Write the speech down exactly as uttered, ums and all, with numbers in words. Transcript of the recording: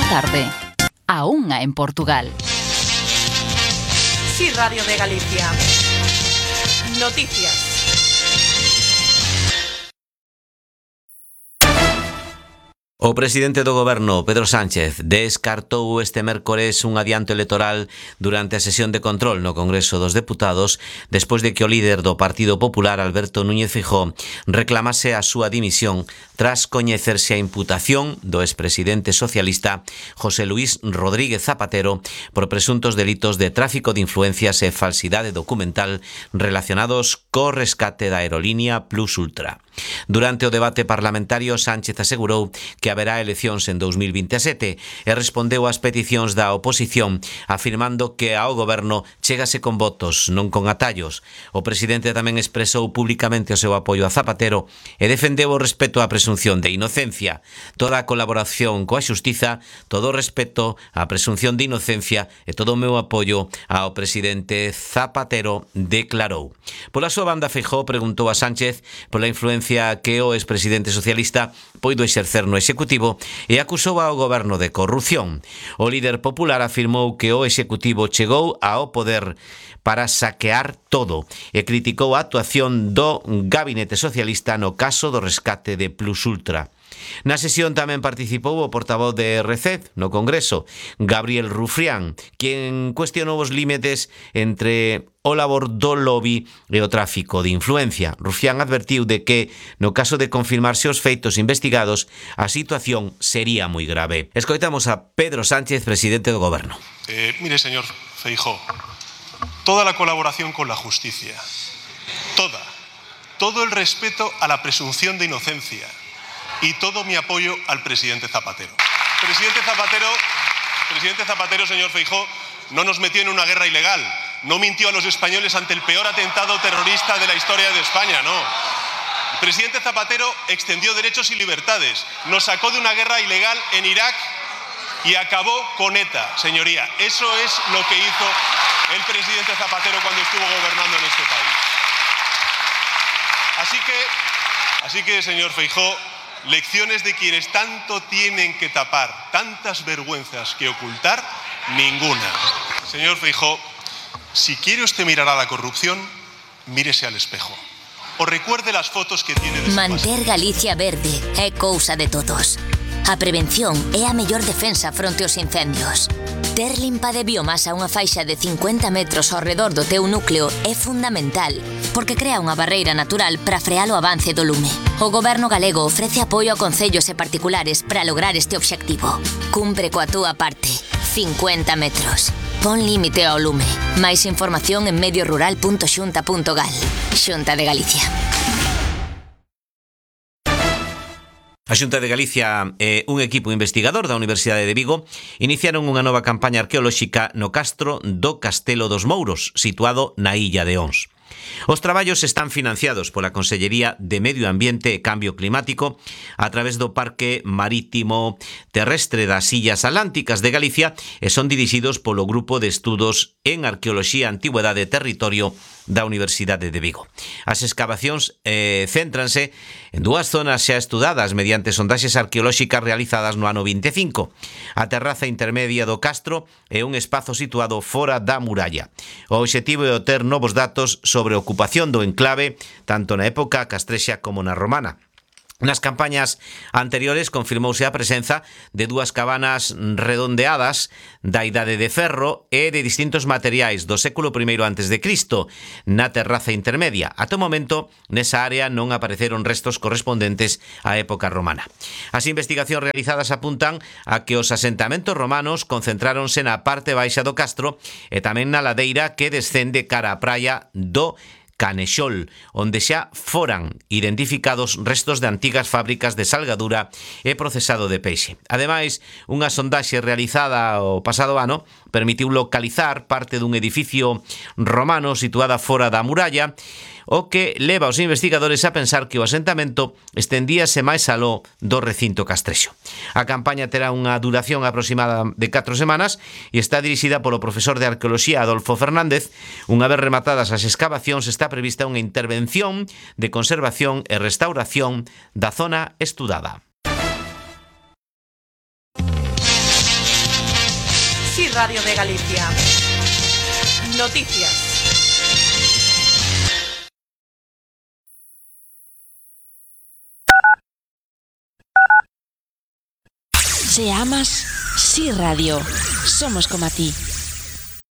tarde. A unha en Portugal. Sí, Radio de Galicia. Noticias. O presidente do Goberno, Pedro Sánchez, descartou este mércores un adianto electoral durante a sesión de control no Congreso dos Deputados despois de que o líder do Partido Popular, Alberto Núñez Feijóo, reclamase a súa dimisión tras coñecerse a imputación do expresidente socialista José Luís Rodríguez Zapatero por presuntos delitos de tráfico de influencias e falsidade documental relacionados co rescate da aerolínea Plus Ultra. Durante o debate parlamentario, Sánchez asegurou que haberá eleccións en dous mil vinte e sete e respondeu ás peticións da oposición afirmando que ao goberno chégase con votos, non con atallos. O presidente tamén expresou públicamente o seu apoio a Zapatero e defendeu o respeto á presunción de inocencia. Toda a colaboración coa xustiza, todo o respeto á presunción de inocencia e todo o meu apoio ao presidente Zapatero, declarou. Pola súa banda, Feijóo preguntou a Sánchez pola influencia que o expresidente socialista poido exercer no Executivo e acusou ao goberno de corrupción. O líder popular afirmou que o Executivo chegou ao poder para saquear todo e criticou a actuación do gabinete socialista no caso do rescate de Plus Ultra. Na sesión tamén participou o portavoz de R C E no Congreso, Gabriel Rufián, quen cuestionou os límites entre o labor do lobby e o tráfico de influencia. Rufián advertiu de que, no caso de confirmarse os feitos investigados, a situación sería moi grave. Escoitamos a Pedro Sánchez, presidente do Goberno. Eh, mire, señor Feijóo, toda la colaboración con la justicia, toda, todo el respeto a la presunción de inocencia y todo mi apoyo al presidente Zapatero. Presidente Zapatero, presidente Zapatero, señor Feijóo, no nos metió en una guerra ilegal, no mintió a los españoles ante el peor atentado terrorista de la historia de España, no. El presidente Zapatero extendió derechos y libertades, nos sacó de una guerra ilegal en Irak y acabó con ETA, señoría. Eso es lo que hizo el presidente Zapatero cuando estuvo gobernando en este país. Así que, así que, señor Feijóo, lecciones de quienes tanto tienen que tapar, tantas vergüenzas que ocultar, ninguna. Señor Feijóo, si quiere usted mirar a la corrupción, mírese al espejo. O recuerde las fotos que tiene de su Manter Galicia verde é cousa de todos. A prevención é a mellor defensa fronte aos incendios. Ter limpa de biomasa unha faixa de cincuenta metros ao redor do teu núcleo é fundamental, porque crea unha barreira natural para frear o avance do lume. O Goberno galego ofrece apoio a concellos e particulares para lograr este obxectivo. Cumpre coa túa parte. cincuenta metros. Pon límite ao lume. Máis información en medio rural punto xunta punto gal. Xunta de Galicia. A Xunta de Galicia e un equipo investigador da Universidade de Vigo iniciaron unha nova campaña arqueolóxica no castro do Castelo dos Mouros, situado na illa de Ons. Os traballos están financiados pola Consellería de Medio Ambiente e Cambio Climático a través do Parque Marítimo Terrestre das Illas Atlánticas de Galicia e son dirixidos polo Grupo de Estudos en Arqueoloxía, Antigüedade e Territorio da Universidade de Vigo. As escavacións eh, céntranse en dúas zonas xa estudadas mediante sondaxes arqueolóxicas realizadas no ano vinte e cinco. A terraza intermedia do castro é un espazo situado fora da muralla. O obxectivo é obter novos datos sobre a ocupación do enclave tanto na época castrexa como na romana. Nas campañas anteriores confirmouse a presenza de dúas cabanas redondeadas da Idade de Ferro e de distintos materiais do século primeiro antes de Cristo na terraza intermedia. Ata o momento, nesa área non apareceron restos correspondentes á época romana. As investigacións realizadas apuntan a que os asentamentos romanos concentráronse na parte baixa do castro e tamén na ladeira que descende cara á praia do Canexol, onde xa foran identificados restos de antigas fábricas de salgadura e procesado de peixe. Ademais, unha sondaxe realizada o pasado ano permitiu localizar parte dun edificio romano situada fora da muralla, o que leva os investigadores a pensar que o asentamento estendíase máis aló do recinto castrexo. A campaña terá unha duración aproximada de catro semanas e está dirixida polo profesor de Arqueoloxía Adolfo Fernández. Unha vez rematadas as escavacións, está prevista unha intervención de conservación e restauración da zona estudada. Radio de Galicia. Noticias. Se amas, sí radio. Somos como a ti.